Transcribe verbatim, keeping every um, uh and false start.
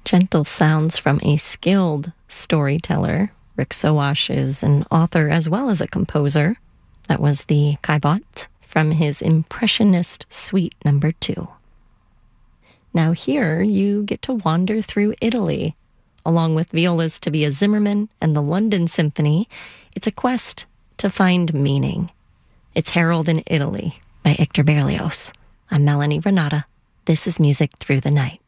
Gentle sounds from a skilled storyteller. Rick Sowash is an author as well as a composer. That was the Caillebotte from his Impressionist Suite number two. Now here you get to wander through Italy. Along with Viola's Tobias Zimmerman and the London Symphony, it's a quest to find meaning. It's Harold in Italy by Hector Berlioz. I'm Melanie Renata. This is Music Through the Night.